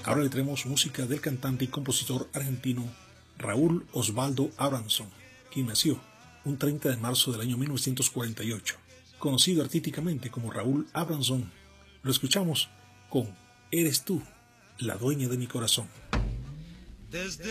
Ahora le traemos música del cantante y compositor argentino Raúl Osvaldo Abramson, quien nació un 30 de marzo del año 1948, conocido artísticamente como Raúl Abramson. Lo escuchamos con Eres tú, la dueña de mi corazón.